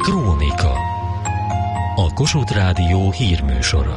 Krónika. A Kossuth Rádió hírműsora.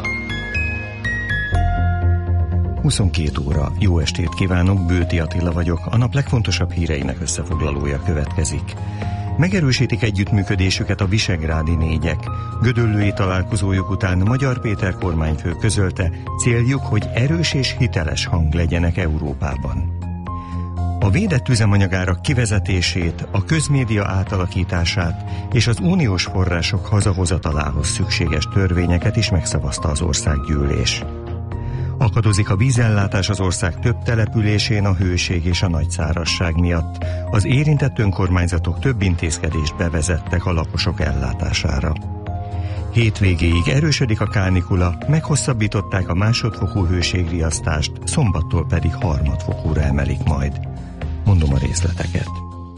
22 óra. Jó estét kívánok, Bőti Attila vagyok. A nap legfontosabb híreinek összefoglalója következik. Megerősítik együttműködésüket a visegrádi négyek. Gödöllői találkozójuk után Magyar Péter kormányfő közölte, céljuk, hogy erős és hiteles hang legyenek Európában. A védett üzemanyagárak kivezetését, a közmédia átalakítását és az uniós források hazahozatalához szükséges törvényeket is megszavazta az országgyűlés. Akadozik a vízellátás az ország több településén a hőség és a nagyszárazság miatt. Az érintett önkormányzatok több intézkedést bevezettek a lakosok ellátására. Hétvégéig erősödik a kánikula, meghosszabbították a másodfokú hőségriasztást, szombattól pedig harmadfokúra emelik majd. Mondom a részleteket.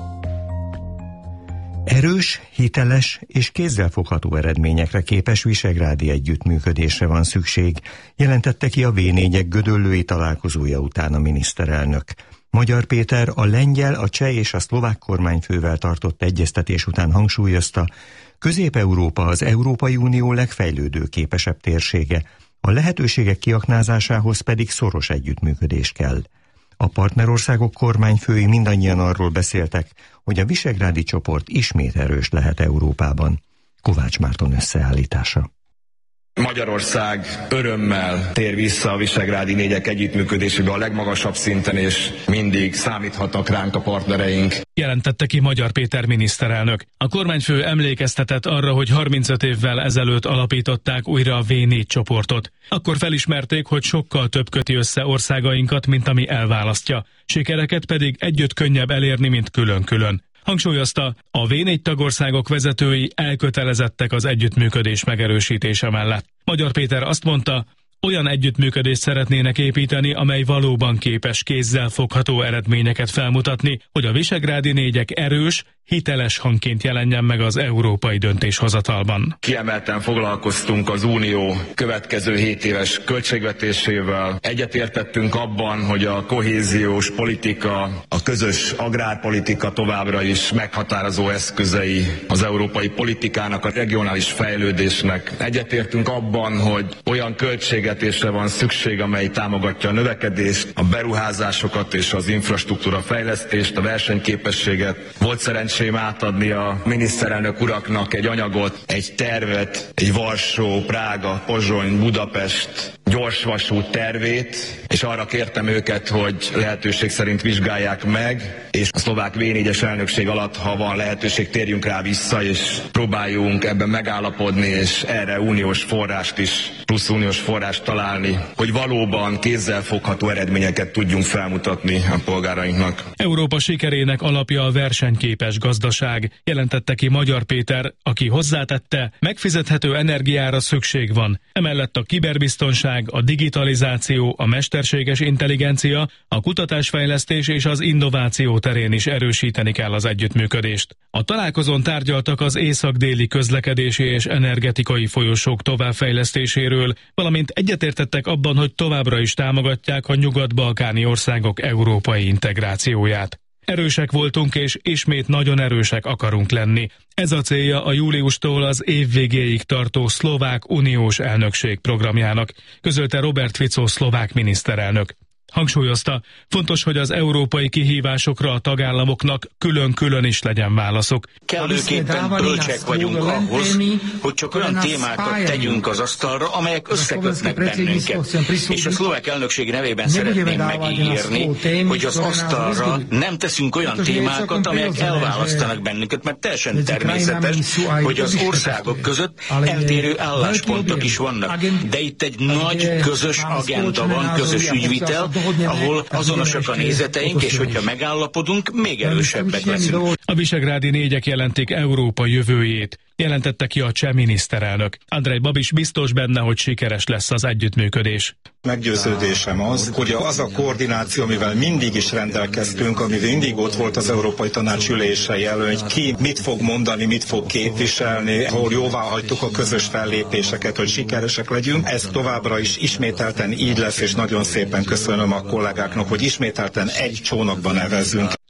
Erős, hiteles és kézzelfogható eredményekre képes visegrádi együttműködésre van szükség, jelentette ki a V4-ek gödöllői találkozója után a miniszterelnök. Magyar Péter a lengyel, a cseh és a szlovák kormányfővel tartott egyeztetés után hangsúlyozta, Közép-Európa az Európai Unió legfejlődőképesebb térsége, a lehetőségek kiaknázásához pedig szoros együttműködés kell. A partnerországok kormányfői mindannyian arról beszéltek, hogy a visegrádi csoport ismét erős lehet Európában. Kovács Márton összeállítása. Magyarország örömmel tér vissza a visegrádi négyek együttműködésébe a legmagasabb szinten, és mindig számíthatnak ránk a partnereink. Jelentette ki Magyar Péter miniszterelnök. A kormányfő emlékeztetett arra, hogy 35 évvel ezelőtt alapították újra a V4 csoportot. Akkor felismerték, hogy sokkal több köti össze országainkat, mint ami elválasztja. Sikereket pedig együtt könnyebb elérni, mint külön-külön. Hangsúlyozta, a V4 tagországok vezetői elkötelezettek az együttműködés megerősítése mellett. Magyar Péter azt mondta, olyan együttműködést szeretnének építeni, amely valóban képes kézzel fogható eredményeket felmutatni, hogy a visegrádi négyek erős, hiteles hangként jelenjen meg az európai döntéshozatalban. Kiemelten foglalkoztunk az Unió következő 7 éves költségvetésével. Egyetértettünk abban, hogy a kohéziós politika, a közös agrárpolitika továbbra is meghatározó eszközei az európai politikának, a regionális fejlődésnek. Egyetértünk abban, hogy olyan költségvetésre van szükség, amely támogatja a növekedést, a beruházásokat és az infrastruktúra fejlesztést, a versenyképességet. Volt szerencsém átadni a miniszterelnök uraknak egy anyagot, egy tervet, egy Varsó, Prága, Pozsony, Budapest gyorsvasút tervét, és arra kértem őket, hogy lehetőség szerint vizsgálják meg, és a szlovák V4-es elnökség alatt, ha van lehetőség, térjünk rá vissza, és próbáljunk ebben megállapodni, és erre uniós forrást is, plusz uniós forrást találni, hogy valóban kézzelfogható eredményeket tudjunk felmutatni a polgárainknak. Európa sikerének alapja a versenyképes gazdaság, jelentette ki Magyar Péter, aki hozzátette, megfizethető energiára szükség van. Emellett a kiberbiztonság, a digitalizáció, a mesterséges intelligencia, a kutatásfejlesztés és az innováció terén is erősíteni kell az együttműködést. A találkozón tárgyaltak az észak-déli közlekedési és energetikai folyosók továbbfejlesztéséről, valamint egyetértettek abban, hogy továbbra is támogatják a nyugat-balkáni országok európai integrációját. Erősek voltunk, és ismét nagyon erősek akarunk lenni. Ez a célja a júliustól az év végéig tartó szlovák uniós elnökség programjának, közölte Robert Fico szlovák miniszterelnök. Hangsúlyozta, fontos, hogy az európai kihívásokra a tagállamoknak külön-külön is legyen válaszok. Kellőképpen bölcsek vagyunk ahhoz, hogy csak olyan témákat tegyünk az asztalra, amelyek összekötnek bennünket. És a szlovák elnökség nevében szeretném megígérni, hogy az asztalra nem teszünk olyan témákat, amelyek elválasztanak bennünket, mert teljesen természetes, hogy az országok között eltérő álláspontok is vannak. De itt egy nagy közös agenda van, közös ügyvitel, ahol azonosak a nézeteink, és hogyha megállapodunk, még erősebbek leszünk. A visegrádi négyek jelentik Európa jövőjét, jelentette ki a cseh miniszterelnök. Andrej Babiš biztos benne, hogy sikeres lesz az együttműködés. Meggyőződésem az, hogy az a koordináció, amivel mindig is rendelkeztünk, ami mindig ott volt az Európai Tanács ülései elő, hogy ki mit fog mondani, mit fog képviselni, ahol jóvá hagytuk a közös fellépéseket, hogy sikeresek legyünk. Ez továbbra is ismételten így lesz, és nagyon szépen köszönöm a kollégáknak, hogy ismételten egy csónakban nevezzünk.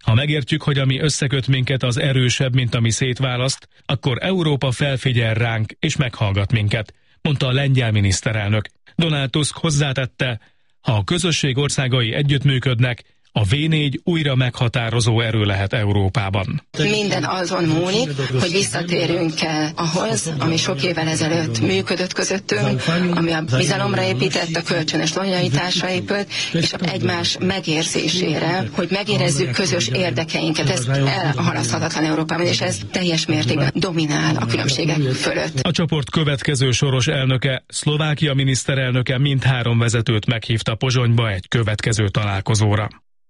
Ha megértjük, hogy ami összeköt minket az erősebb, mint ami szétválaszt, akkor Európa felfigyel ránk és meghallgat minket, mondta a lengyel miniszterelnök. Donald Tusk hozzátette, ha a közösség országai együttműködnek, a V4 újra meghatározó erő lehet Európában. Minden azon múlik, hogy visszatérünk-e ahhoz, ami sok évvel ezelőtt működött közöttünk, ami a bizalomra épített, a kölcsönös loajalitásra épült, és egymás megérzésére, hogy megérezzük közös érdekeinket. Ez elhalaszthatatlan Európában, és ez teljes mértékben dominál a különbségek fölött. A csoport következő soros elnöke, Szlovákia miniszterelnöke mindhárom vezetőt meghívta Pozsonyba egy következő találkozóra.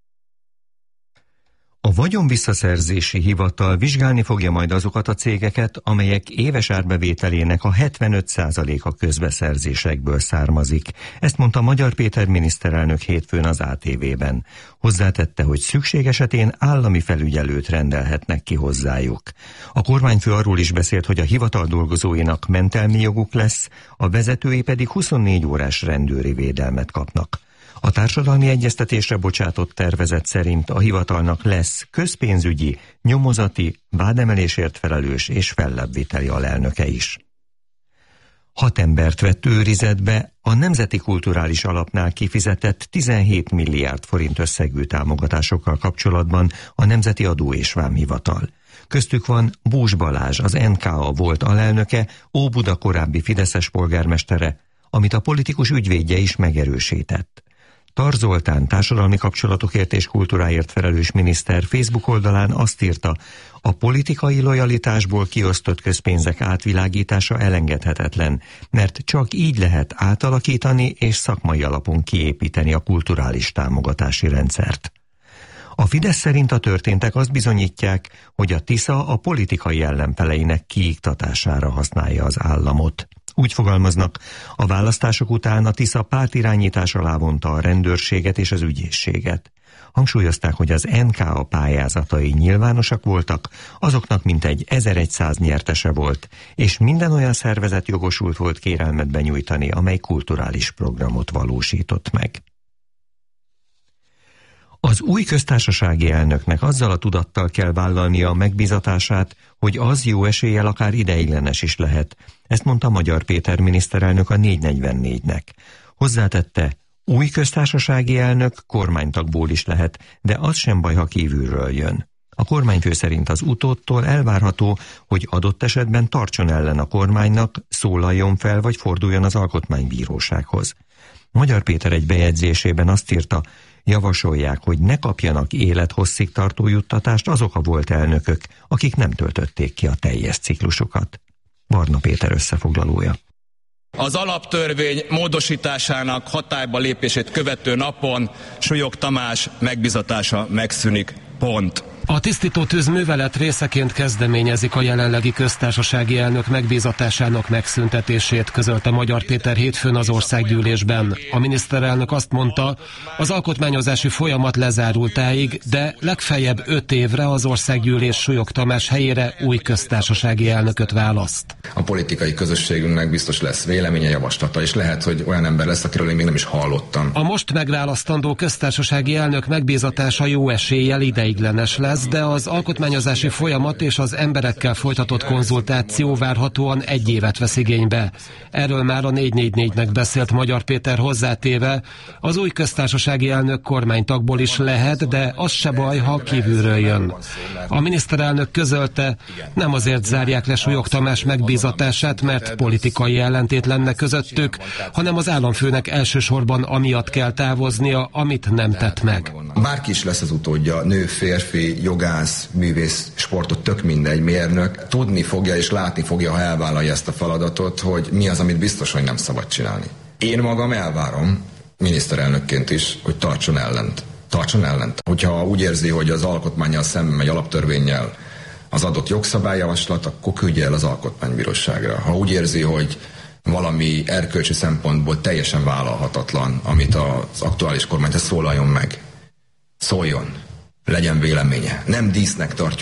A vagyonvisszaszerzési hivatal vizsgálni fogja majd azokat a cégeket, amelyek éves árbevételének a 75%-a közbeszerzésekből származik. Ezt mondta Magyar Péter miniszterelnök hétfőn az ATV-ben. Hozzátette, hogy szükség esetén állami felügyelőt rendelhetnek ki hozzájuk. A kormányfő arról is beszélt, hogy a hivatal dolgozóinak mentelmi joguk lesz, a vezetői pedig 24 órás rendőri védelmet kapnak. A társadalmi egyeztetésre bocsátott tervezet szerint a hivatalnak lesz közpénzügyi, nyomozati, vádemelésért felelős és fellebbviteli alelnöke is. 6 embert vett őrizetbe a Nemzeti Kulturális Alapnál kifizetett 17 milliárd forint összegű támogatásokkal kapcsolatban a Nemzeti Adó és Vámhivatal. Köztük van Bús Balázs, az NKA volt alelnöke, Óbuda korábbi fideszes polgármestere, amit a politikus ügyvédje is megerősített. Tar Zoltán társadalmi kapcsolatokért és kultúráért felelős miniszter Facebook oldalán azt írta, a politikai lojalitásból kiosztott közpénzek átvilágítása elengedhetetlen, mert csak így lehet átalakítani és szakmai alapon kiépíteni a kulturális támogatási rendszert. A Fidesz szerint a történtek azt bizonyítják, hogy a Tisza a politikai ellenfeleinek kiiktatására használja az államot. Úgy fogalmaznak, a választások után a Tisza pártirányítás alá vonta a rendőrséget és az ügyészséget. Hangsúlyozták, hogy az NKA pályázatai nyilvánosak voltak, azoknak mintegy 1100 nyertese volt, és minden olyan szervezet jogosult volt kérelmet benyújtani, amely kulturális programot valósított meg. Az új köztársasági elnöknek azzal a tudattal kell vállalnia a megbízatását, hogy az jó eséllyel akár ideiglenes is lehet. Ezt mondta Magyar Péter miniszterelnök a 444-nek. Hozzátette, új köztársasági elnök kormánytagból is lehet, de az sem baj, ha kívülről jön. A kormányfő szerint az utódtól elvárható, hogy adott esetben tartson ellen a kormánynak, szólaljon fel vagy forduljon az alkotmánybírósághoz. Magyar Péter egy bejegyzésében azt írta, javasolják, hogy ne kapjanak élethosszig tartó juttatást azok a volt elnökök, akik nem töltötték ki a teljes ciklusokat. Varna Péter összefoglalója. Az alaptörvény módosításának hatályba lépését követő napon Súlyog Tamás megbízatása megszűnik. Pont. A tisztító tűz művelet részeként kezdeményezik a jelenlegi köztársasági elnök megbízatásának megszüntetését, közölte Magyar Péter hétfőn az országgyűlésben. A miniszterelnök azt mondta, az alkotmányozási folyamat lezárultáig, de legfeljebb 5 évre az országgyűlés Súlyog Tamás helyére új köztársasági elnököt választ. A politikai közösségünknek biztos lesz véleménye, javaslata, és lehet, hogy olyan ember lesz, akiről én még nem is hallottam. A most megválasztandó köztársasági elnök megbízatása jó eséllyel ideiglenes lesz, de az alkotmányozási folyamat és az emberekkel folytatott konzultáció várhatóan 1 évet vesz igénybe. Erről már a 444-nek beszélt Magyar Péter hozzátéve, az új köztársasági elnök kormánytagból is lehet, de az se baj, ha kívülről jön. A miniszterelnök közölte, nem azért zárják le Súlyog Tamás megbízatását, mert politikai ellentét lenne közöttük, hanem az államfőnek elsősorban amiatt kell távoznia, amit nem tett meg. Bárki is lesz az utódja, nő, férfi, jogász, művész, sportot, tök mindegy, mérnök, tudni fogja és látni fogja, ha elvállalja ezt a feladatot, hogy mi az, amit biztos, hogy nem szabad csinálni. Én magam elvárom, miniszterelnökként is, hogy tartson ellent. Tartson ellent. Hogyha úgy érzi, hogy az alkotmánnyal szemben megy, alaptörvénnyel az adott jogszabályjavaslat, akkor küldje el az alkotmánybíróságra. Ha úgy érzi, hogy valami erkölcsi szempontból teljesen vállalhatatlan, amit az aktuális kormány, szólaljon meg. Szóljon. Legyen véleménye. Nem dísznek tartjuk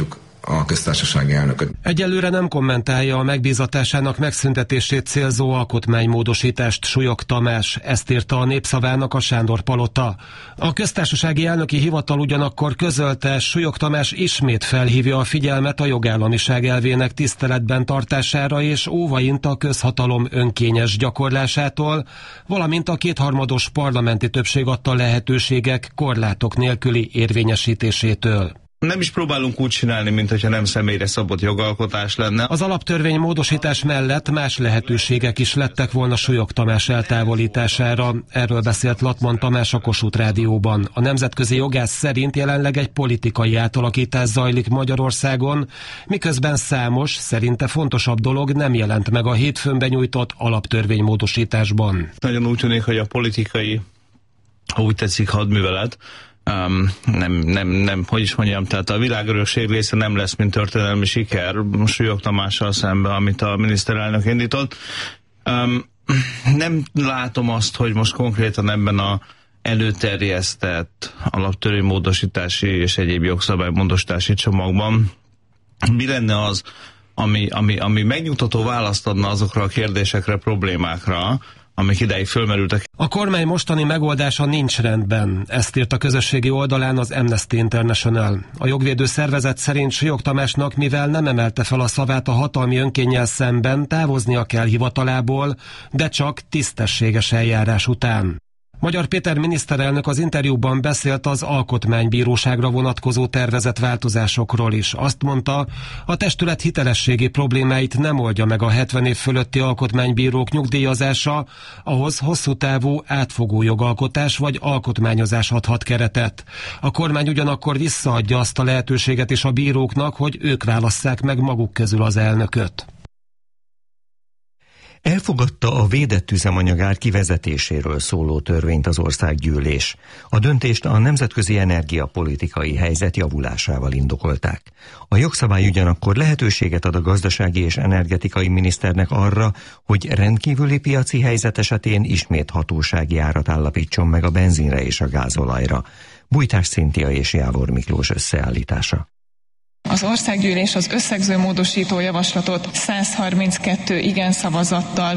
a köztársasági elnököt. Egyelőre nem kommentálja a megbízatásának megszüntetését célzó alkotmánymódosítást Súlyog Tamás, ezt írta a Népszavának a Sándor Palota. A köztársasági elnöki hivatal ugyanakkor közölte, Súlyog Tamás ismét felhívja a figyelmet a jogállamiság elvének tiszteletben tartására és óvaint a közhatalom önkényes gyakorlásától, valamint a kétharmados parlamenti többség adta lehetőségek korlátok nélküli érvényesítésétől. Nem is próbálunk úgy csinálni, mint hogyha nem személyre szabott jogalkotás lenne. Az alaptörvény módosítás mellett más lehetőségek is lettek volna Súlyog Tamás eltávolítására. Erről beszélt Latman Tamás a Kossuth Rádióban. A nemzetközi jogász szerint jelenleg egy politikai átalakítás zajlik Magyarországon, miközben számos, szerinte fontosabb dolog nem jelent meg a hétfőn benyújtott alaptörvénymódosításban. Nagyon úgy tűnik, hogy a politikai, ha úgy tetszik, hadművelet, hogy is mondjam, tehát a világörökség része nem lesz, mint történelmi siker Súlyog Tamással szemben, amit a miniszterelnök indított. Nem látom azt, hogy most konkrétan ebben a előterjesztett alaptörvénymódosítási és egyéb jogszabálymódosítási csomagban mi lenne az, ami megnyugtató választ adna azokra a kérdésekre, problémákra, amik ideig fölmerültek. A kormány mostani megoldása nincs rendben, ezt írt a közösségi oldalán az Amnesty International. A jogvédő szervezet szerint Súlyog Tamásnak, mivel nem emelte fel a szavát a hatalmi önkénnyel szemben, távoznia kell hivatalából, de csak tisztességes eljárás után. Magyar Péter miniszterelnök az interjúban beszélt az alkotmánybíróságra vonatkozó tervezett változásokról is. Azt mondta, a testület hitelességi problémáit nem oldja meg a 70 év fölötti alkotmánybírók nyugdíjazása, ahhoz hosszú távú átfogó jogalkotás vagy alkotmányozás adhat keretet. A kormány ugyanakkor visszaadja azt a lehetőséget is a bíróknak, hogy ők válasszák meg maguk közül az elnököt. Elfogadta a védett üzemanyagár kivezetéséről szóló törvényt az országgyűlés. A döntést a nemzetközi energiapolitikai helyzet javulásával indokolták. A jogszabály ugyanakkor lehetőséget ad a gazdasági és energetikai miniszternek arra, hogy rendkívüli piaci helyzet esetén ismét hatósági árat állapítson meg a benzinre és a gázolajra. Bújtás Szintia és Jávor Miklós összeállítása. Az országgyűlés az összegző módosító javaslatot 132 igen szavazattal,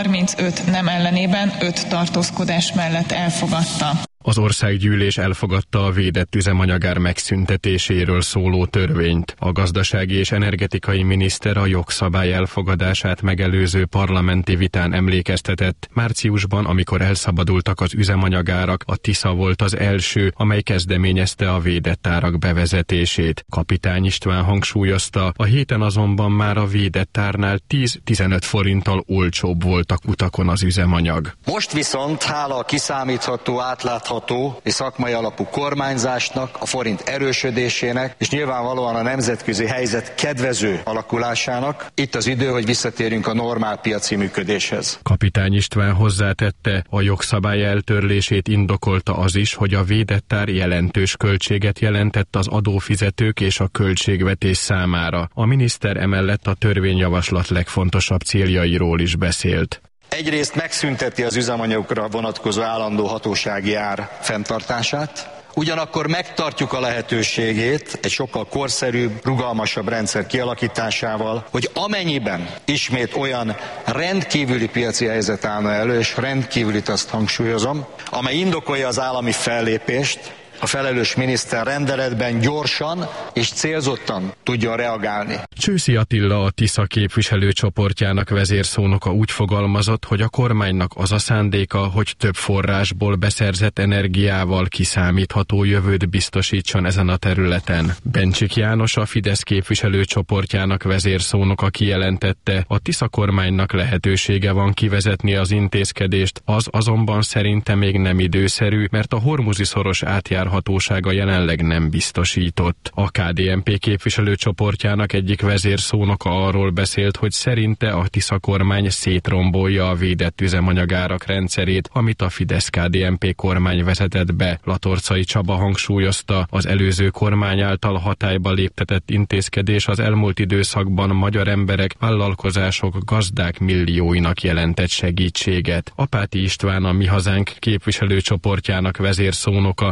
35 nem ellenében, 5 tartózkodás mellett elfogadta. Az országgyűlés elfogadta a védett üzemanyagár megszüntetéséről szóló törvényt. A gazdasági és energetikai miniszter a jogszabály elfogadását megelőző parlamenti vitán emlékeztetett. Márciusban, amikor elszabadultak az üzemanyagárak, a Tisza volt az első, amely kezdeményezte a védett árak bevezetését. Kapitány István hangsúlyozta, a héten azonban már a védett árnál 10-15 forinttal olcsóbb volt a kutakon az üzemanyag. Most viszont hála a kiszámítható, átlátható és szakmai alapú kormányzásnak, a forint erősödésének, és nyilvánvalóan a nemzetközi helyzet kedvező alakulásának itt az idő, hogy visszatérjünk a normál piaci működéshez. Kapitány István hozzátette, a jogszabály eltörlését indokolta az is, hogy a védett ár jelentős költséget jelentett az adófizetők és a költségvetés számára. A miniszter emellett a törvényjavaslat legfontosabb céljairól is beszélt. Egyrészt megszünteti az üzemanyagokra vonatkozó állandó hatósági ár fenntartását, ugyanakkor megtartjuk a lehetőségét egy sokkal korszerűbb, rugalmasabb rendszer kialakításával, hogy amennyiben ismét olyan rendkívüli piaci helyzet állna elő, és rendkívülit azt hangsúlyozom, amely indokolja az állami fellépést, a felelős miniszter rendeletben gyorsan és célzottan tudjon reagálni. Csőszi Attila, a Tisza képviselőcsoportjának vezérszónoka úgy fogalmazott, hogy a kormánynak az a szándéka, hogy több forrásból beszerzett energiával kiszámítható jövőt biztosítson ezen a területen. Bencsik János, a Fidesz képviselőcsoportjának vezérszónoka kijelentette, a Tisza kormánynak lehetősége van kivezetni az intézkedést, az azonban szerinte még nem időszerű, mert a Hormuzi-szoros átjárhatósága jelenleg nem biztosított. A KDNP képviselőcsoportjának egyik vezérszónoka arról beszélt, hogy szerinte a Tisza kormány szétrombolja a védett üzemanyagárak rendszerét, amit a Fidesz-KDNP kormány vezetett be. Latorcai Csaba hangsúlyozta, az előző kormány által hatályba léptetett intézkedés az elmúlt időszakban magyar emberek, vállalkozások, gazdák millióinak jelentett segítséget. Apáti István, a Mi Hazánk képviselőcsoportjának vezérszónoka nonsens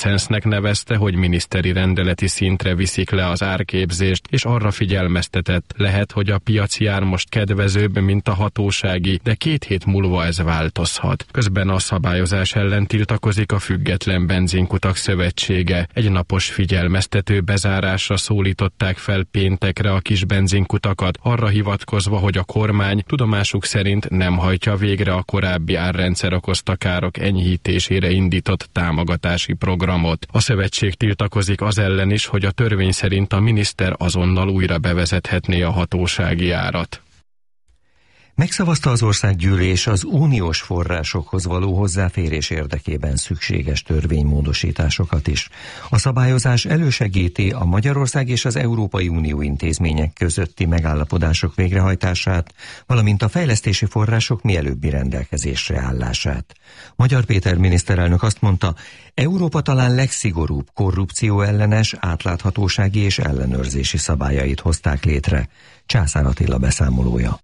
nonsensnek nevezte, hogy miniszteri rendeleti szintre viszik le az árképzést, és arra figyelmeztetett, lehet, hogy a piaci ár most kedvezőbb, mint a hatósági, de 2 hét múlva ez változhat. Közben a szabályozás ellen tiltakozik a Független Benzinkutak Szövetsége. Egy napos figyelmeztető bezárásra szólították fel péntekre a kis benzinkutakat, arra hivatkozva, hogy a kormány tudomásuk szerint nem hajtja végre a korábbi árrendszer okozta károk enyhítésére indított támogatási programot. A szövetség tiltakozik az ellen is, hogy a törvény szerint a miniszter azonnal újra bevezethetné a hatósági árat. Megszavazta az országgyűlés az uniós forrásokhoz való hozzáférés érdekében szükséges törvénymódosításokat is. A szabályozás elősegíti a Magyarország és az Európai Unió intézmények közötti megállapodások végrehajtását, valamint a fejlesztési források mielőbbi rendelkezésre állását. Magyar Péter miniszterelnök azt mondta, Európa talán legszigorúbb korrupcióellenes, átláthatósági és ellenőrzési szabályait hozták létre. Császár Attila beszámolója.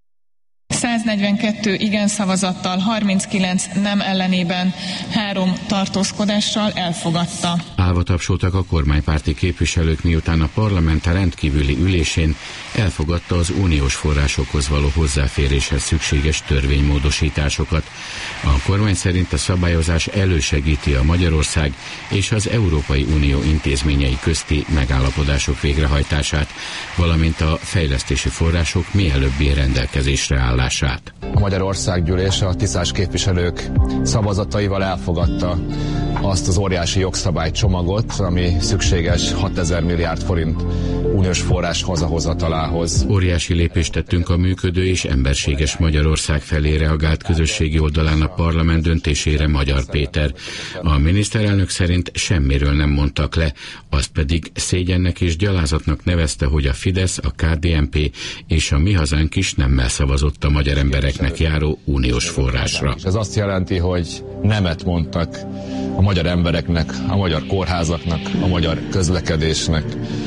142 igen szavazattal, 39 nem ellenében, 3 tartózkodással elfogadta. Állva tapsoltak a kormánypárti képviselők, miután a parlament rendkívüli ülésén elfogadta az uniós forrásokhoz való hozzáféréshez szükséges törvénymódosításokat. A kormány szerint a szabályozás elősegíti a Magyarország és az Európai Unió intézményei közti megállapodások végrehajtását, valamint a fejlesztési források mielőbbi rendelkezésre állását. A Magyar Országgyűlés a tisztás képviselők szavazataival elfogadta azt az óriási jogszabálycsomagot, ami szükséges 6000 milliárd forint uniós forrás hazahozatalához. Óriási lépést tettünk a működő és emberséges Magyarország felé, reagált közösségi oldalán a parlament döntésére Magyar Péter. A miniszterelnök szerint semmiről nem mondtak le, azt pedig szégyennek és gyalázatnak nevezte, hogy a Fidesz, a KDNP és a Mi Hazánk is nemmel szavazott a magyar embereknek járó uniós forrásra. Ez azt jelenti, hogy nemet mondtak a magyar embereknek, a magyar kórházaknak, a magyar közlekedésnek,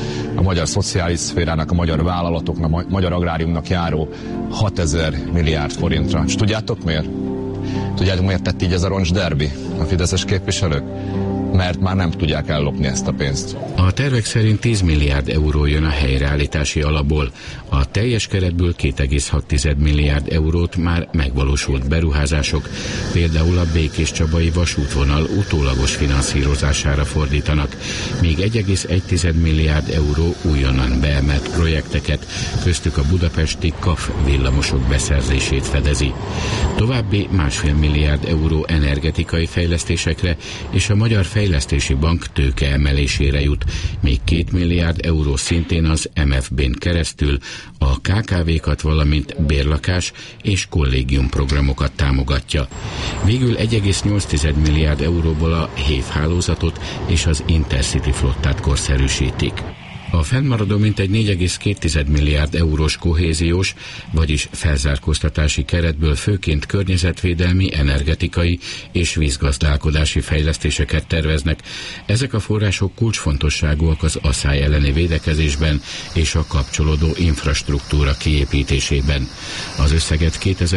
a magyar szociális szférának, a magyar vállalatoknak, a magyar agráriumnak járó 6000 milliárd forintra. És tudjátok miért? Tudjátok miért tett így ez a roncsderbi a fideszes képviselők? Mert már nem tudják ellopni ezt a pénzt. A tervek szerint 10 milliárd euró jön a helyreállítási alapból. A teljes keretből 2,6 milliárd eurót már megvalósult beruházások, például a Békés-Csabai vasútvonal utólagos finanszírozására fordítanak, míg 1,1 milliárd euró újonnan beemelt projekteket, köztük a budapesti KAF villamosok beszerzését fedezi. További 1,5 milliárd euró energetikai fejlesztésekre és a Magyar Fejlesztési Bank tőke emelésére jut, még 2 milliárd euró szintén az MFB-n keresztül a KKV-kat, valamint bérlakás és kollégium programokat támogatja. Végül 1,8 milliárd euróból a HÉV hálózatot és az Intercity flottát korszerűsítik. A fennmaradó mintegy 4,2 milliárd eurós kohéziós, vagyis felzárkóztatási keretből főként környezetvédelmi, energetikai és vízgazdálkodási fejlesztéseket terveznek. Ezek a források kulcsfontosságúak az asszály elleni védekezésben és a kapcsolódó infrastruktúra kiépítésében. Az összeget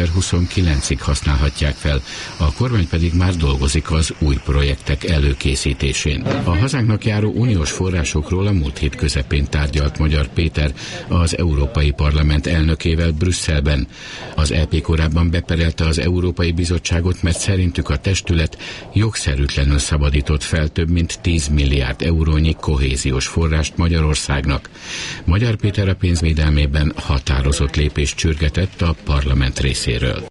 2029-ig használhatják fel, a kormány pedig már dolgozik az új projektek előkészítésén. A hazánknak járó uniós forrásokról a múlt hét közepén tárgyalt Magyar Péter az Európai Parlament elnökével Brüsszelben. Az EP korábban beperelte az Európai Bizottságot, mert szerintük a testület jogszerűtlenül szabadított fel több mint 10 milliárd eurónyi kohéziós forrást Magyarországnak. Magyar Péter a pénzvédelmében határozott lépést csürgetett a parlament részéről.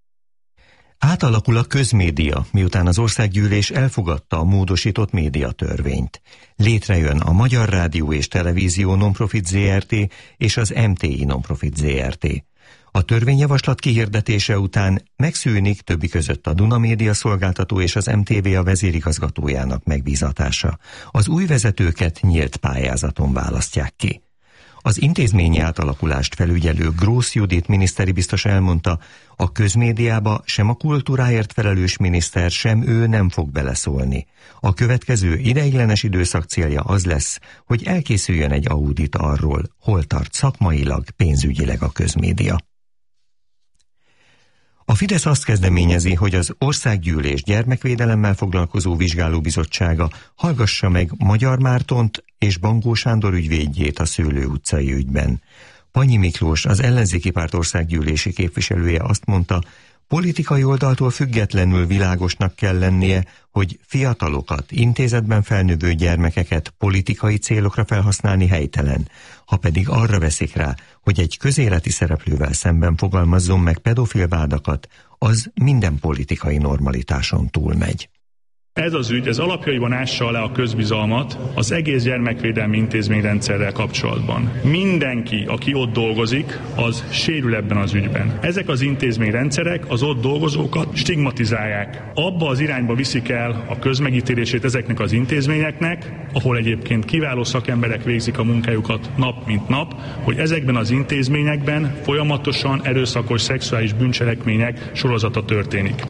Átalakul a közmédia, miután az országgyűlés elfogadta a módosított médiatörvényt. Létrejön a Magyar Rádió és Televízió Nonprofit Zrt. És az MTI Nonprofit Zrt. A törvényjavaslat kihirdetése után megszűnik többi között a Duna Média szolgáltató és az MTV a vezérigazgatójának megbízatása. Az új vezetőket nyílt pályázaton választják ki. Az intézményi átalakulást felügyelő Grósz Judit miniszteri biztos elmondta, a közmédiába sem a kultúráért felelős miniszter, sem ő nem fog beleszólni. A következő ideiglenes időszak célja az lesz, hogy elkészüljön egy audit arról, hol tart szakmailag, pénzügyileg a közmédia. A Fidesz azt kezdeményezi, hogy az Országgyűlés gyermekvédelemmel foglalkozó vizsgálóbizottsága hallgassa meg Magyar Mártont és Bangó Sándor ügyvédjét a Szőlő utcai ügyben. Panyi Miklós, az ellenzéki párt országgyűlési képviselője azt mondta, politikai oldaltól függetlenül világosnak kell lennie, hogy fiatalokat, intézetben felnövő gyermekeket politikai célokra felhasználni helytelen. Ha pedig arra veszik rá, hogy egy közéleti szereplővel szemben fogalmazzon meg pedofil vádakat, az minden politikai normalitáson túlmegy. Ez az ügy, ez alapjaiban ássa alá a közbizalmat az egész gyermekvédelmi intézményrendszerrel kapcsolatban. Mindenki, aki ott dolgozik, az sérül ebben az ügyben. Ezek az intézményrendszerek az ott dolgozókat stigmatizálják. Abba az irányba viszik el a közmegítélését ezeknek az intézményeknek, ahol egyébként kiváló szakemberek végzik a munkájukat nap mint nap, hogy ezekben az intézményekben folyamatosan erőszakos szexuális bűncselekmények sorozata történik.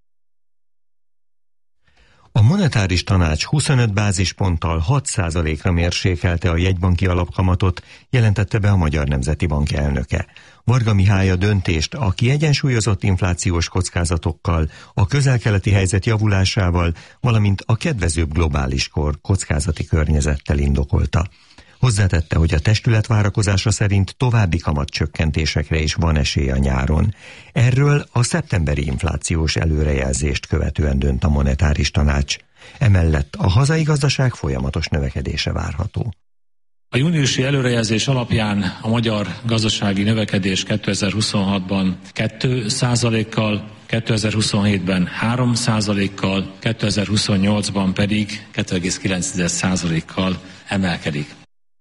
A monetáris tanács 25 bázisponttal 6%-ra mérsékelte a jegybanki alapkamatot, jelentette be a Magyar Nemzeti Bank elnöke. Varga Mihály a döntést a kiegyensúlyozott inflációs kockázatokkal, a közel-keleti helyzet javulásával, valamint a kedvezőbb globális kockázati környezettel indokolta. Hozzátette, hogy a testület várakozása szerint további kamatcsökkentésekre is van esély a nyáron. Erről a szeptemberi inflációs előrejelzést követően dönt a monetáris tanács. Emellett a hazai gazdaság folyamatos növekedése várható. A júniusi előrejelzés alapján a magyar gazdasági növekedés 2026-ban 2%-kal, 2027-ben 3%-kal, 2028-ban pedig 2,9%-kal emelkedik.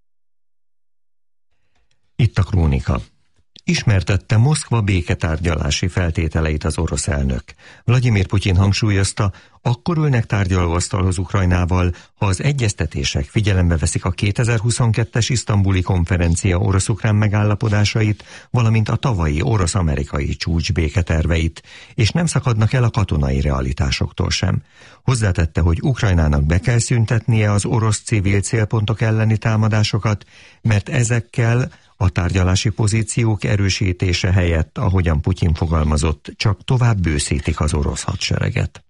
Itt a krónika. Ismertette Moszkva béketárgyalási feltételeit az orosz elnök. Vladimir Putyin hangsúlyozta, akkor ülnek tárgyalóasztalhoz Ukrajnával, ha az egyeztetések figyelembe veszik a 2022-es isztambuli konferencia orosz-ukrán megállapodásait, valamint a tavalyi orosz-amerikai csúcs béketerveit, és nem szakadnak el a katonai realitásoktól sem. Hozzátette, hogy Ukrajnának be kell szüntetnie az orosz civil célpontok elleni támadásokat, mert ezekkel a tárgyalási pozíciók erősítése helyett, ahogyan Putyin fogalmazott, csak tovább bőszítik az orosz hadsereget.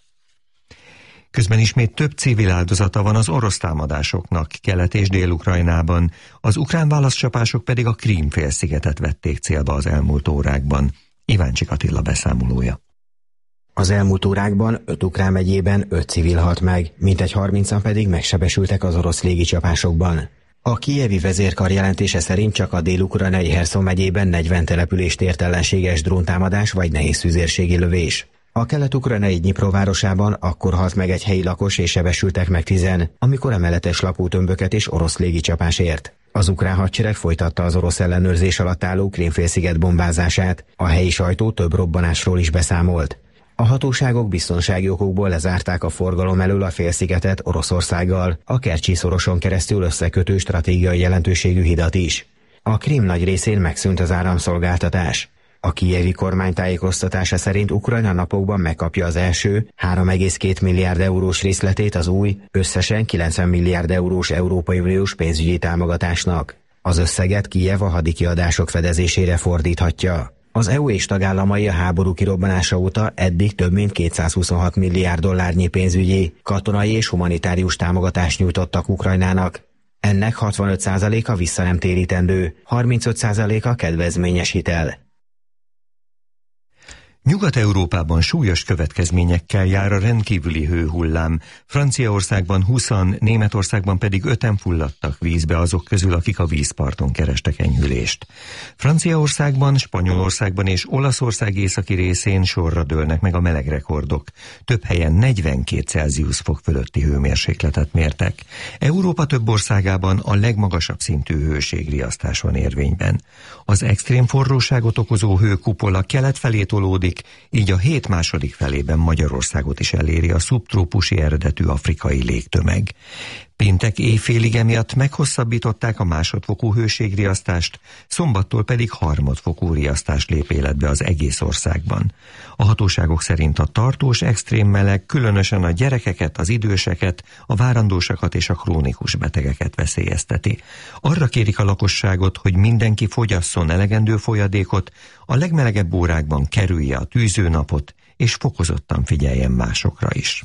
Közben ismét több civil áldozata van az orosz támadásoknak Kelet- és Dél-Ukrajnában, az ukrán válaszcsapások pedig a Krím-félszigetet vették célba az elmúlt órákban. Iváncsik Attila beszámolója. Az elmúlt órákban 5 ukrán megyében 5 civil halt meg, mintegy 30-an pedig megsebesültek az orosz légicsapásokban. A kijevi vezérkar jelentése szerint csak a dél-ukrajnai Herszon megyében 40 települést ért ellenséges dróntámadás vagy nehéz tüzérségi lövés. A kelet-ukrajnai Dnyipro városában akkor halt meg egy helyi lakos és sebesültek meg 10, amikor emeletes lakótömböket és orosz légicsapás ért. Az ukrán hadsereg folytatta az orosz ellenőrzés alatt álló Krím-félsziget bombázását. A helyi sajtó több robbanásról is beszámolt. A hatóságok biztonsági okokból lezárták a forgalom elől a félszigetet Oroszországgal, a Kercsi-szoroson keresztül összekötő stratégiai jelentőségű hidat is. A Krím nagy részén megszűnt az áramszolgáltatás. A kijevi kormány tájékoztatása szerint Ukrajna napokban megkapja az első 3,2 milliárd eurós részletét az új, összesen 90 milliárd eurós Európai Uniós pénzügyi támogatásnak. Az összeget Kijev a hadikiadások fedezésére fordíthatja. Az EU és tagállamai a háború kirobbanása óta eddig több mint 226 milliárd dollárnyi pénzügyi, katonai és humanitárius támogatást nyújtottak Ukrajnának. Ennek 65%-a vissza nem térítendő, 35%-a kedvezményes hitel. Nyugat-Európában súlyos következményekkel jár a rendkívüli hőhullám. Franciaországban 20-an, Németországban pedig 5-en fulladtak vízbe azok közül, akik a vízparton kerestek enyhülést. Franciaországban, Spanyolországban és Olaszország északi részén sorra dőlnek meg a melegrekordok. Több helyen 42 Celsius fok fölötti hőmérsékletet mértek. Európa több országában a legmagasabb szintű hőségriasztás van érvényben. Az extrém forróságot okozó hőkupola kelet felé tolódik, így a hét második felében Magyarországot is eléri a szubtrópusi eredetű afrikai légtömeg. Péntek éjfélig emiatt meghosszabbították a másodfokú hőségriasztást, szombattól pedig harmadfokú riasztás lép életbe az egész országban. A hatóságok szerint a tartós extrém meleg különösen a gyerekeket, az időseket, a várandósakat és a krónikus betegeket veszélyezteti. Arra kérik a lakosságot, hogy mindenki fogyasszon elegendő folyadékot, a legmelegebb órákban kerülje a tűzőnapot, és fokozottan figyeljen másokra is.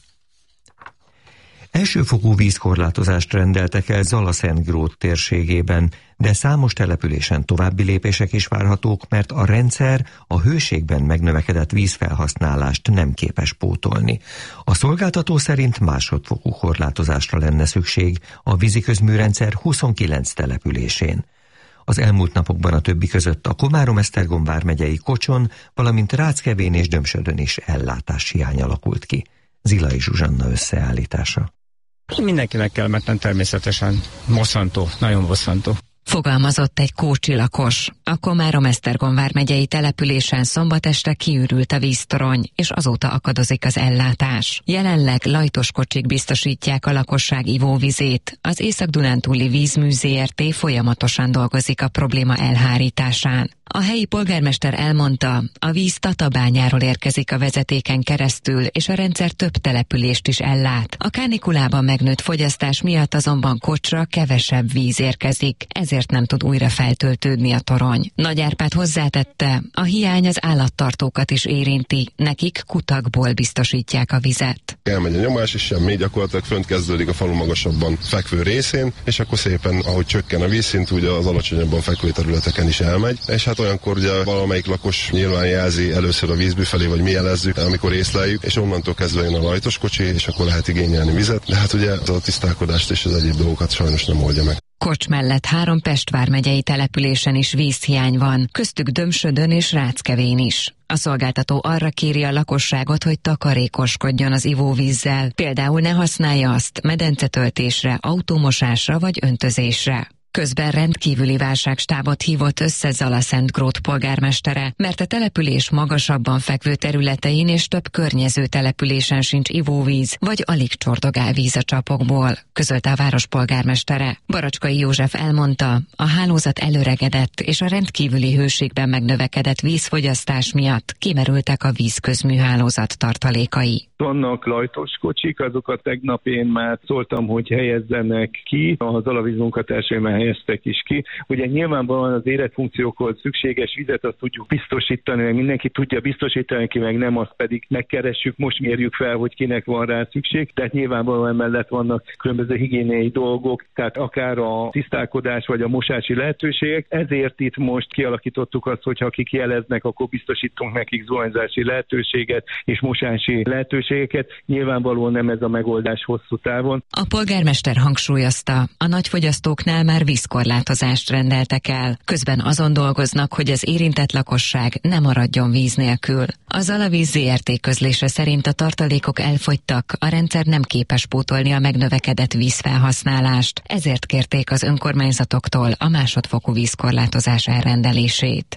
Elsőfokú vízkorlátozást rendeltek el Zalaszentgrót térségében, de számos településen további lépések is várhatók, mert a rendszer a hőségben megnövekedett vízfelhasználást nem képes pótolni. A szolgáltató szerint másodfokú korlátozásra lenne szükség a víziközműrendszer 29 településén. Az elmúlt napokban a többi között a Komárom-Esztergom vármegyei Kocson, valamint Ráckevén és Dömsödön is ellátáshiány alakult ki. Zilai Zsuzsanna összeállítása. Mindenkinek kellemetlen természetesen. Bosszantó, nagyon bosszantó. Fogalmazott egy kócsi lakos. A Komárom-Esztergom vármegyei településen szombat este kiürült a víztorony, és azóta akadozik az ellátás. Jelenleg lajtos kocsik biztosítják a lakosság ivóvizét. Az Észak-Dunántúli Vízmű Zrt. Folyamatosan dolgozik a probléma elhárításán. A helyi polgármester elmondta, a víz Tatabányáról érkezik a vezetéken keresztül, és a rendszer több települést is ellát. A kánikulában megnőtt fogyasztás miatt azonban Kocsra kevesebb víz érkezik, ezért nem tud újra feltöltődni a torony. Nagy Árpád hozzátette, a hiány az állattartókat is érinti, nekik kutakból biztosítják a vizet. Elmegy a nyomás, és semmi, gyakorlatilag fönt kezdődik a falu magasabban fekvő részén, és akkor szépen, ahogy csökken a vízszint, ugye az alacsonyabban fekvő területeken is elmegy, és hát olyankor ugye valamelyik lakos nyilván jelzi először a vízbű felé, vagy mi jelezzük, amikor észleljük, és onnantól kezdve jön a lajtos kocsi, és akkor lehet igényelni vizet, de hát ugye a tisztálkodást és az egyéb dolgokat sajnos nem oldja meg. Kocs mellett 3 Pest vármegyei településen is vízhiány van, köztük Dömsödön és Ráckevén is. A szolgáltató arra kéri a lakosságot, hogy takarékoskodjon az ivóvízzel, például ne használja azt medencetöltésre, autómosásra vagy öntözésre. Közben rendkívüli válságstábot hívott össze Zalaszentgrót polgármestere, mert a település magasabban fekvő területein és több környező településen sincs ivóvíz, vagy alig csordogál víz a csapokból, közölte a város polgármestere. Baracskai József elmondta, a hálózat előregedett és a rendkívüli hőségben megnövekedett vízfogyasztás miatt kimerültek a vízközműhálózat tartalékai. Vannak lajtos kocsik, azokat tegnap én már szóltam, hogy helyezzenek ki, az Alavíz munkatársai már helyeztek is ki. Ugye nyilvánvalóan az életfunkciókhoz szükséges vizet azt tudjuk biztosítani, meg mindenki tudja biztosítani, ki meg nem, azt pedig megkeressük, most mérjük fel, hogy kinek van rá szükség. Tehát nyilvánvalóan emellett vannak különböző higiéniai dolgok, tehát akár a tisztálkodás vagy a mosási lehetőségek. Ezért itt most kialakítottuk azt, hogy akik jeleznek, akkor biztosítunk nekik zuhanyzási lehetőséget és mosási lehetőséget. Nyilvánvalóan nem ez a megoldás hosszú távon. A polgármester hangsúlyozta, a nagyfogyasztóknál már vízkorlátozást rendeltek el. Közben azon dolgoznak, hogy az érintett lakosság ne maradjon víz nélkül. Az Alavíz Zrt. Közlése szerint a tartalékok elfogytak, a rendszer nem képes pótolni a megnövekedett vízfelhasználást, ezért kérték az önkormányzatoktól a másodfokú vízkorlátozás elrendelését.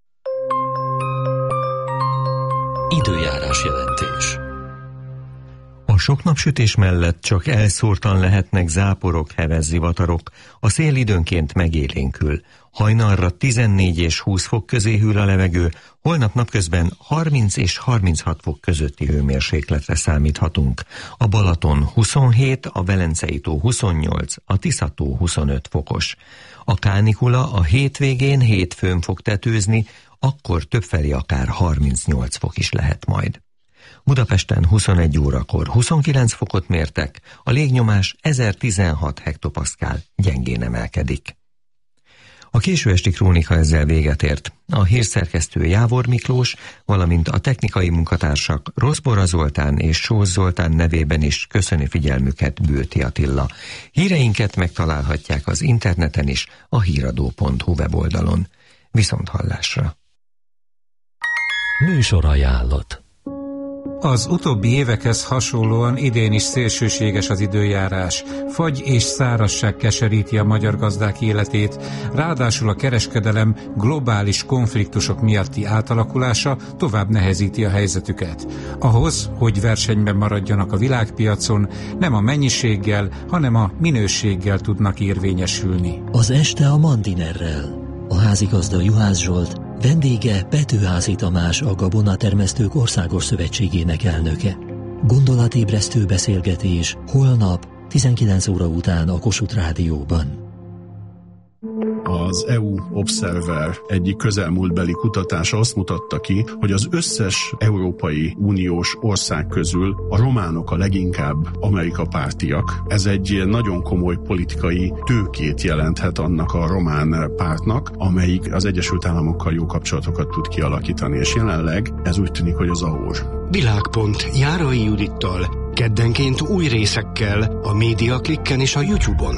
Időjárás jelentés. A sok napsütés mellett csak elszórtan lehetnek záporok, heves zivatarok, a szél időnként megélénkül. Hajnalra 14 és 20 fok közé hűl a levegő, holnap napközben 30 és 36 fok közötti hőmérsékletre számíthatunk. A Balaton 27, a Velencei tó 28, a Tisza-tó 25 fokos. A kánikula a hétvégén hétfőn fog tetőzni, akkor többfelé akár 38 fok is lehet majd. Budapesten 21 órakor 29 fokot mértek, a légnyomás 1016 hektopaszkál, gyengén emelkedik. A késő esti krónika ezzel véget ért. A hírszerkesztő Jávor Miklós, valamint a technikai munkatársak Roszbora Zoltán és Sós Zoltán nevében is köszöni figyelmüket Bőti Attila. Híreinket megtalálhatják az interneten is, a híradó.hu weboldalon. Viszonthallásra! Műsor ajánlott. Az utóbbi évekhez hasonlóan idén is szélsőséges az időjárás. Fagy és szárazság keseríti a magyar gazdák életét, ráadásul a kereskedelem globális konfliktusok miatti átalakulása tovább nehezíti a helyzetüket. Ahhoz, hogy versenyben maradjanak a világpiacon, nem a mennyiséggel, hanem a minőséggel tudnak érvényesülni. Az este a Mandinerrel. A házigazda Juhász Zsolt, vendége Petőházy Tamás, a Gabonatermesztők Országos Szövetségének elnöke. Gondolatébresztő beszélgetés holnap 19 óra után a Kossuth Rádióban. Az EU Observer egyik közelmúltbeli kutatása azt mutatta ki, hogy az összes Európai Uniós ország közül a románok a leginkább Amerika pártiak. Ez egy nagyon komoly politikai tőkét jelenthet annak a román pártnak, amelyik az Egyesült Államokkal jó kapcsolatokat tud kialakítani, és jelenleg ez úgy tűnik, hogy az AUR. Világpont Járai Judittal, keddenként új részekkel a Médiaklikken és a YouTube-on.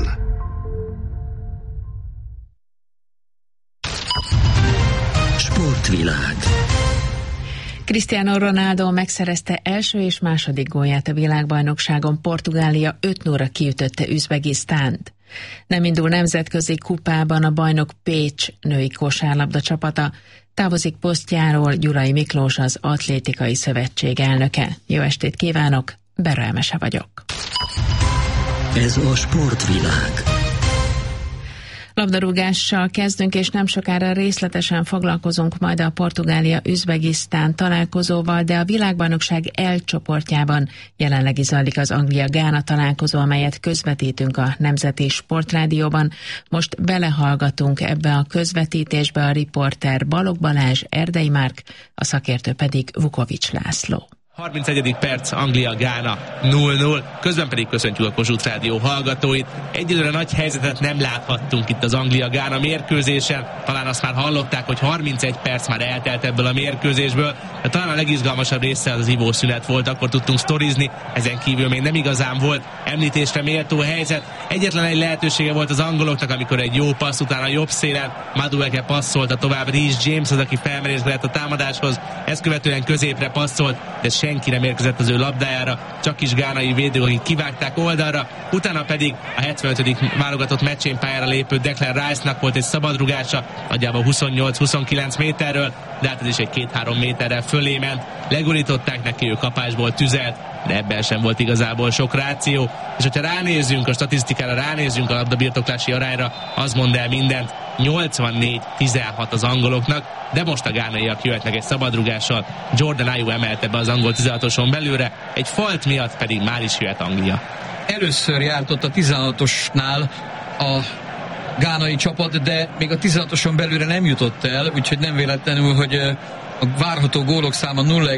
Sportvilág. Cristiano Ronaldo megszerezte első és második gólját a világbajnokságon. Portugália 5-0-ra kiütötte Üzbegisztánt. Nem indul nemzetközi kupában a bajnok Pécs női kosárlabda csapata. Távozik posztjáról Gyurai Miklós, az Atlétikai Szövetség elnöke. Jó estét kívánok, Bera Emese vagyok. Ez a Sportvilág. Labdarúgással kezdünk, és nem sokára részletesen foglalkozunk majd a Portugália-Üzbegisztán találkozóval, de a világbajnokság L csoportjában jelenleg zajlik az Anglia-Gána találkozó, amelyet közvetítünk a Nemzeti Sportrádióban. Most belehallgatunk ebbe a közvetítésbe, a riporter Balogh Balázs, Erdei Márk, a szakértő pedig Vukovics László. 31. perc, Anglia-Gána 0-0, közben pedig köszöntjük a Kossuth Rádió hallgatóit. Egyelőre nagy helyzetet nem láthattunk itt az Anglia-Gána mérkőzésen. Talán azt már hallották, hogy 31 perc már eltelt ebből a mérkőzésből, de talán a legizgalmasabb része az ivószünet volt, akkor tudtunk sztorizni, ezen kívül még nem igazán volt említésre méltó helyzet. Egyetlen egy lehetősége volt az angoloknak, amikor egy jó passz után a jobb szélen Madueke passzolta tovább Reece James, az, aki felmerésbe lett a támadáshoz, ezt követően középre passzolt, de senki nem érkezett az ő labdájára, csak is gánai védők, akik kivágták oldalra, utána pedig a 75. válogatott meccsén pályára lépő Declan Rice-nak volt egy szabadrugása, nagyjából 28-29 méterről, de hát ez is egy 2-3 méterrel fölé ment, legurították neki, ő kapásból tüzelt, de ebben sem volt igazából sok ráció, és hogyha ránézzünk a statisztikára, ránézzünk a labdabirtoklási arányra, az mond el mindent, 84-16 az angoloknak, de most a gánaiak jöhetnek egy szabadrugással, Jordan Ayew emelte be az angol 16-oson belőle, egy falt miatt pedig már is jöhet Anglia. Először járt ott a 16-osnál a gánai csapat, de még a 16-oson belőle nem jutott el, úgyhogy nem véletlenül, hogy a várható gólok száma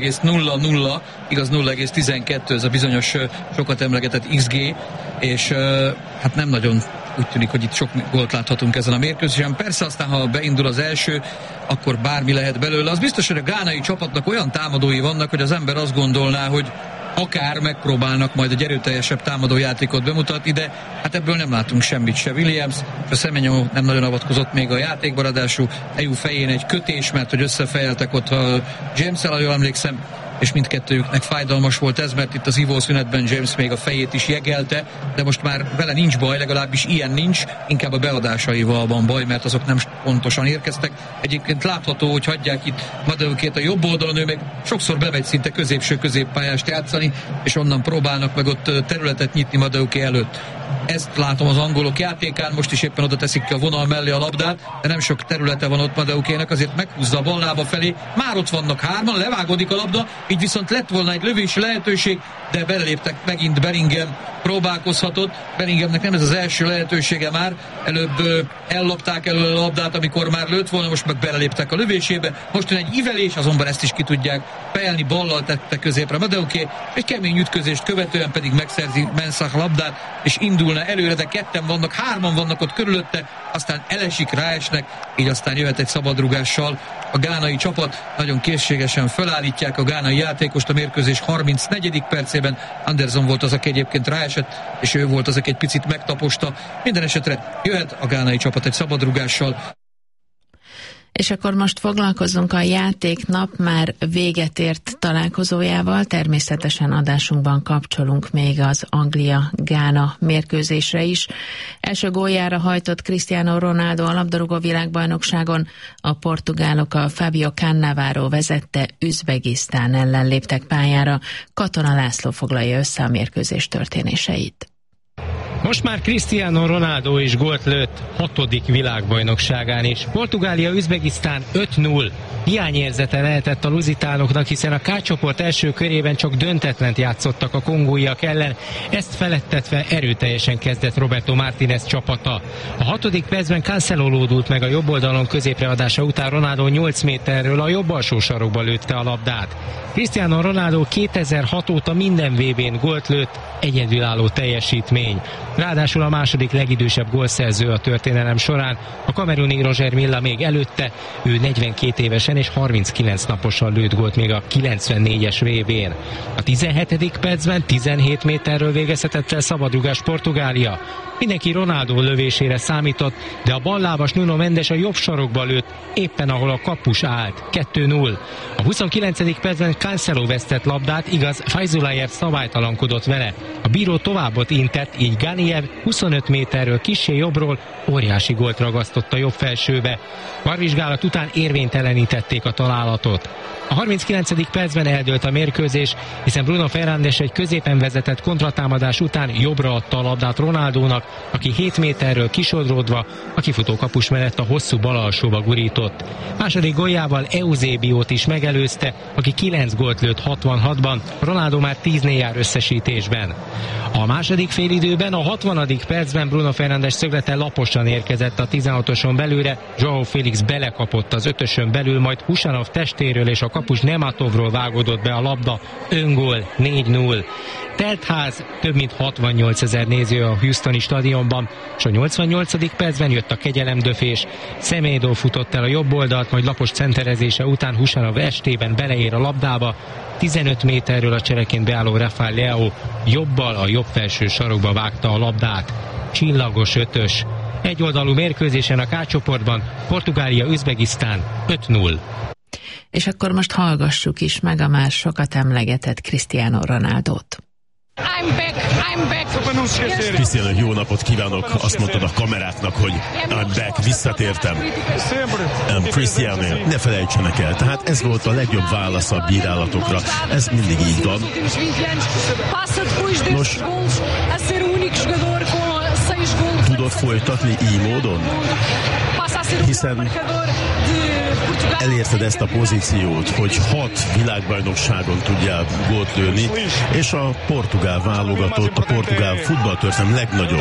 0,00, igaz 0,12, ez a bizonyos sokat emlegetett XG, és hát nem nagyon úgy tűnik, hogy itt sok gólt láthatunk ezen a mérkőzésen. Persze aztán, ha beindul az első, akkor bármi lehet belőle. Az biztos, hogy a gánai csapatnak olyan támadói vannak, hogy az ember azt gondolná, hogy akár megpróbálnak majd egy erőteljesebb támadójátékot bemutatni, de hát ebből nem látunk semmit se. Williams, a Semenyo nem nagyon avatkozott még a játékba, ráadásul Ayew fején egy kötés, mert hogy összefejeltek ott a James-el, ha jól emlékszem, és mindkettőjüknek fájdalmas volt ez, mert itt az ivószünetben James még a fejét is jegelte, de most már vele nincs baj, legalábbis ilyen nincs, inkább a beadásaival van baj, mert azok nem pontosan érkeztek. Egyébként látható, hogy hagyják itt Maduekét a jobb oldalon, ő meg sokszor bemegy szinte középső középpályást játszani, és onnan próbálnak meg ott területet nyitni Madueke előtt. Ezt látom az angolok játékán, most is éppen oda teszik ki a vonal mellé a labdát, de nem sok területe van ott Maduekének, azért meghúzza a ballába felé, már ott vannak hárman, levágódik a labda, így viszont lett volna egy lövési lehetőség, de beléptek megint Bellingham, próbálkozhatott, Bellinghamnek nem ez az első lehetősége már, előbb ellopták elő a labdát, amikor már lőtt volna, most meg beléptek a lövésébe, most jön egy ívelés, azonban ezt is ki tudják fejelni, ballal tette középre Madueke, egy kemény ütközést követően pedig megszerzi Mensah labdát, és indulna előre, de ketten vannak, hárman vannak ott körülötte, aztán elesik, ráesnek, így aztán jöhet egy szabadrugással a gánai csapat, nagyon készségesen felállítják a gánai játékost, a mérkőzés 34. percében Anderson volt az, aki egyébként ráesett, és ő volt az, aki egy picit megtaposta. Minden esetre jöhet a gánai csapat egy szabadrugással. És akkor most foglalkozunk a játéknap már véget ért találkozójával. Természetesen adásunkban kapcsolunk még az Anglia-Gána mérkőzésre is. Első góljára hajtott Cristiano Ronaldo a labdarúgó világbajnokságon. A portugálok a Fabio Cannavaro vezette Üzbegisztán ellen léptek pályára. Katona László foglalja össze a mérkőzés történéseit. Most már Cristiano Ronaldo is gólt lőtt 6. világbajnokságán is. Portugália-Üzbegisztán 5-0. Hiányérzete lehetett a luzitánoknak, hiszen a K-csoport első körében csak döntetlent játszottak a kongóiak ellen. Ezt felettetve erőteljesen kezdett Roberto Martínez csapata. A 6. percben Cancelo lódult meg a jobb oldalon középreadása után. Ronaldo 8 méterről a jobb alsó sarokba lőtte a labdát. Cristiano Ronaldo 2006 óta minden VB-n gólt lőtt, egyedülálló teljesítmény. Ráadásul a második legidősebb gólszerző a történelem során, a kameruni Roger Milla még előtte, ő 42 évesen és 39 naposan lőtt gólt még a 94-es VB-n. A 17. percben 17 méterről végezhetett el szabadrugás Portugália. Mindenki Ronaldo lövésére számított, de a ballábas Nuno Mendes a jobb sarokba lőtt, éppen ahol a kapus állt. 2-0. A 29. percben Cancelo vesztett labdát, igaz, Fajzulajev szabálytalankodott vele. A bíró továbbot intett, így Ganiev 25 méterről kissé jobbról óriási gólt ragasztott a jobb felsőbe. Varvizsgálat után érvénytelenítették a találatot. A 39. percben eldőlt a mérkőzés, hiszen Bruno Fernandes egy középen vezetett kontratámadás után jobbra adta a labdát Ronaldónak, aki 7 méterről kisodródva a kifutó kapus mellett a hosszú bal alsóba gurított. Második góljával Eusébiót is megelőzte, aki 9 gólt lőtt 66-ban, Ronaldo már 10-nél jár összesítésben. A második félidőben a 60. percben Bruno Fernandes szöglete laposan érkezett a 16-oson belőle, João Félix belekapott az 5-ösön belül, majd Husanov testéről és a kapus Nematovról vágódott be a labda, öngól, 4-0. Teltház, több mint 68 000 néző a Houstoni stadionban, és a 88. percben jött a kegyelemdöfés. Semedo futott el a jobb oldalt, majd lapos centerezése után Husanov estében beleér a labdába. 15 méterről a csereként beálló Rafael Leao jobbal a jobb felső sarokba vágta a labdát. Csillagos 5-ös. Egyoldalú mérkőzésen a K-csoportban Portugália-Üzbegisztán 5-0. És akkor most hallgassuk is meg a már sokat emlegetett Cristiano Ronaldót. Cristiano, jó napot kívánok! Azt mondtad a kameráknak, hogy I'm back, visszatértem. Cristiano, ne felejtsenek el. Tehát ez volt a legjobb válasz a bírálatokra. Ez mindig így van. Nos, tudod folytatni így módon? Hiszen elérted ezt a pozíciót, hogy 6 világbajnokságon tudjál gólt lőni, és a portugál válogatott, a portugál futballtörténelem legnagyobb